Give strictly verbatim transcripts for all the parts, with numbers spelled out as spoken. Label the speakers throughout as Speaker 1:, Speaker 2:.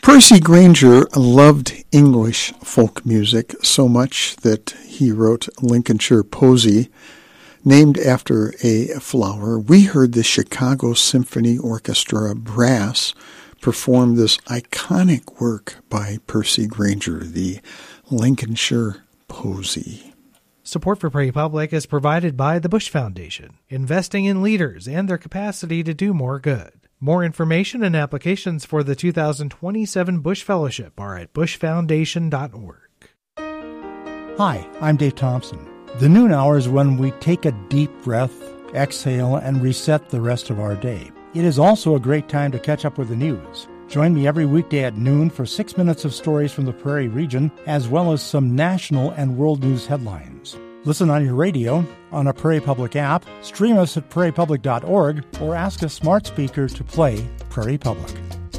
Speaker 1: Percy Grainger loved English folk music so much that he wrote Lincolnshire Posy, named after a flower. We heard the Chicago Symphony Orchestra Brass perform this iconic work by Percy Grainger, the Lincolnshire Posy.
Speaker 2: Support for Prairie Public is provided by the Bush Foundation, investing in leaders and their capacity to do more good. More information and applications for the two thousand twenty-seven Bush Fellowship are at bush foundation dot org.
Speaker 3: Hi, I'm Dave Thompson. The noon hour is when we take a deep breath, exhale, and reset the rest of our day. It is also a great time to catch up with the news. Join me every weekday at noon for six minutes of stories from the Prairie region, as well as some national and world news headlines. Listen on your radio, on a Prairie Public app, stream us at prairie public dot org, or ask a smart speaker to play Prairie Public.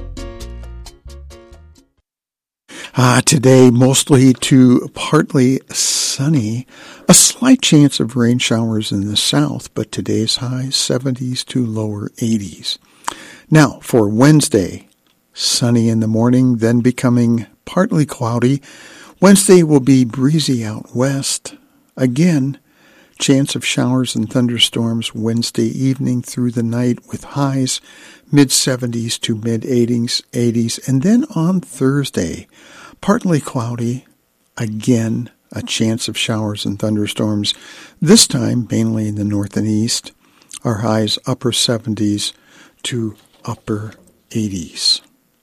Speaker 1: Ah, today, mostly to partly sunny. A slight chance of rain showers in the south, but today's high seventies to lower eighties. Now, for Wednesday, sunny in the morning, then becoming partly cloudy. Wednesday will be breezy out west. Again, chance of showers and thunderstorms Wednesday evening through the night with highs mid-seventies to mid-eighties, eighties. And then on Thursday, partly cloudy, again, a chance of showers and thunderstorms, this time mainly in the north and east. Our highs upper seventies to upper eighties.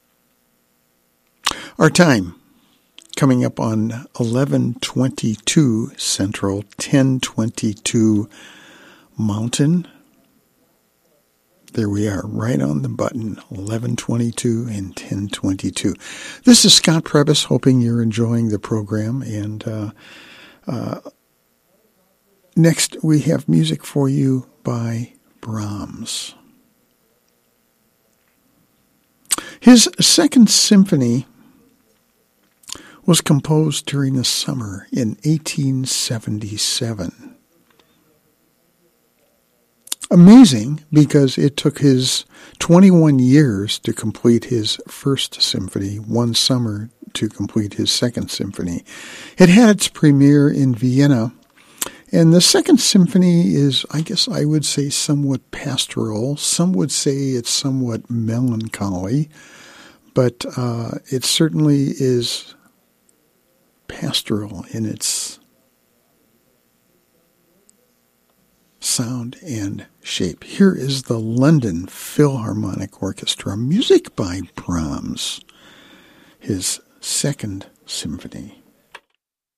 Speaker 1: Our time coming up on eleven twenty-two Central, ten twenty-two Mountain. There we are, right on the button, eleven twenty-two and ten twenty-two. This is Scott Prebys, hoping you're enjoying the program. And uh, uh, next we have music for you by Brahms. His Second Symphony was composed during the summer in eighteen seventy-seven. Amazing, because it took his twenty-one years to complete his first symphony, one summer to complete his second symphony. It had its premiere in Vienna, and the second symphony is, I guess I would say, somewhat pastoral. Some would say it's somewhat melancholy, but uh, it certainly is pastoral in its sound and shape. Here is the London Philharmonic Orchestra, music by Brahms, his Second Symphony.